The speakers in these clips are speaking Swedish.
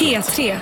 P3.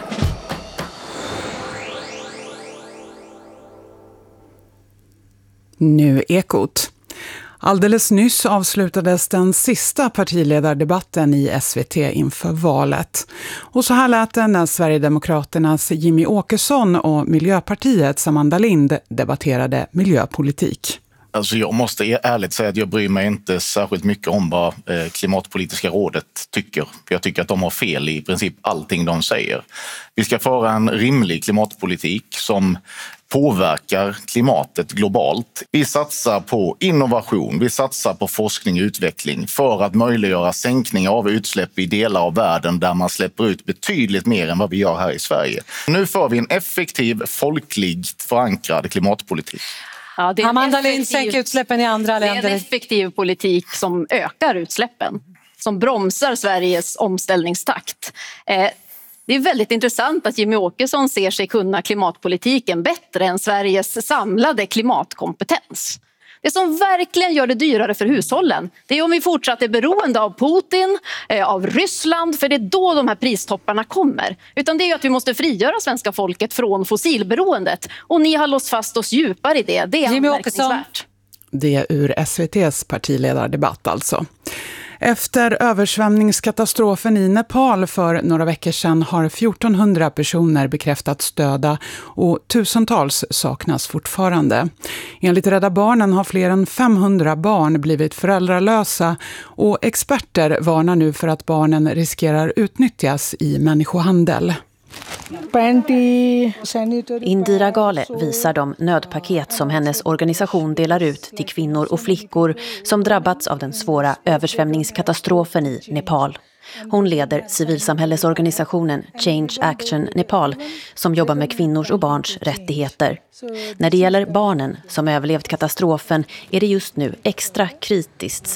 Nu Ekot. Alldeles nyss avslutades den sista partiledardebatten i SVT inför valet. Och så här lät det när Sverigedemokraternas Jimmy Åkesson och Miljöpartiets Amanda Lind debatterade miljöpolitik. Alltså jag måste ärligt säga att jag bryr mig inte särskilt mycket om vad Klimatpolitiska rådet tycker. Jag tycker att de har fel i princip allting de säger. Vi ska föra en rimlig klimatpolitik som påverkar klimatet globalt. Vi satsar på innovation, vi satsar på forskning och utveckling för att möjliggöra sänkning av utsläpp i delar av världen där man släpper ut betydligt mer än vad vi gör här i Sverige. Nu för vi en effektiv, folkligt förankrad klimatpolitik. Ja, Amanda Lind sänker utsläppen i andra länder. Det är en effektiv politik som ökar utsläppen, som bromsar Sveriges omställningstakt. Det är väldigt intressant att Jimmy Åkesson ser sig kunna klimatpolitiken bättre än Sveriges samlade klimatkompetens. Det som verkligen gör det dyrare för hushållen, det är om vi fortsatt är beroende av Putin, av Ryssland, för det är då de här pristopparna kommer. Utan det är ju att vi måste frigöra svenska folket från fossilberoendet. Och ni har låst fast oss djupare i det. Det är anmärkningsvärt. Det är ur SVT:s partiledardebatt alltså. Efter översvämningskatastrofen i Nepal för några veckor sedan har 1400 personer bekräftats döda och tusentals saknas fortfarande. Enligt Rädda Barnen har fler än 500 barn blivit föräldralösa och experter varnar nu för att barnen riskerar utnyttjas i människohandel. Indira Gale visar de nödpaket som hennes organisation delar ut till kvinnor och flickor som drabbats av den svåra översvämningskatastrofen i Nepal. Hon leder civilsamhällesorganisationen Change Action Nepal som jobbar med kvinnors och barns rättigheter. När det gäller barnen som överlevt katastrofen är det just nu extra kritiskt.